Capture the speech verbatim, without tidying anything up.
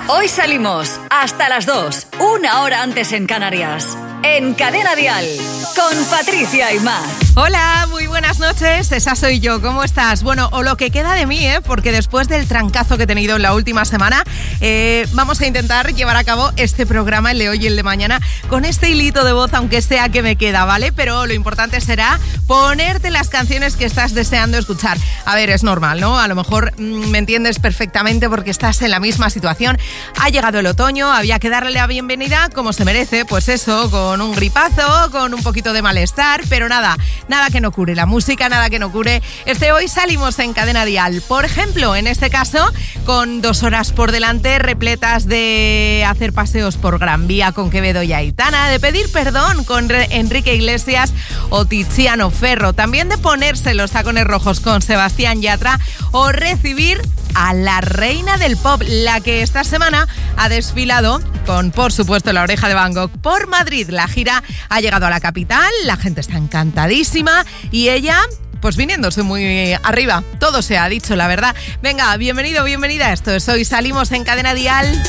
Hoy salimos hasta las dos, una hora antes en Canarias. En Cadena Dial, con Patricia Aimar. Hola, muy buenas noches, esa soy yo, ¿cómo estás? Bueno, o lo que queda de mí, ¿eh? Porque después del trancazo que he tenido en la última semana, eh, vamos a intentar llevar a cabo este programa, el de hoy y el de mañana, con este hilito de voz, aunque sea que me queda, ¿vale? Pero lo importante será ponerte las canciones que estás deseando escuchar. A ver, es normal, ¿no? A lo mejor mmm, me entiendes perfectamente porque estás en la misma situación. Ha llegado el otoño, había que darle la bienvenida como se merece, pues eso, con con un gripazo, con un poquito de malestar, pero nada, nada que no cure la música, nada que no cure. Este Hoy Salimos en Cadena Dial, por ejemplo, en este caso, con dos horas por delante, repletas de hacer paseos por Gran Vía con Quevedo y Aitana, de pedir perdón con Enrique Iglesias o Tiziano Ferro, también de ponerse los tacones rojos con Sebastián Yatra o recibir a la reina del pop, la que esta semana ha desfilado con, por supuesto, La Oreja de Van Gogh por Madrid. La gira ha llegado a la capital, la gente está encantadísima y ella, pues viniéndose muy arriba. Todo se ha dicho, la verdad. Venga, bienvenido, bienvenida. Esto es Hoy Salimos en Cadena Dial.